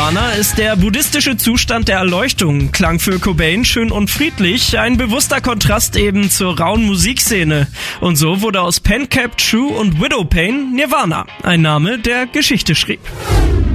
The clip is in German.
Nirvana ist der buddhistische Zustand der Erleuchtung, klang für Cobain schön und friedlich, ein bewusster Kontrast eben zur rauen Musikszene. Und so wurde aus Pen Cap, True und Widowpain Nirvana, ein Name, der Geschichte schrieb.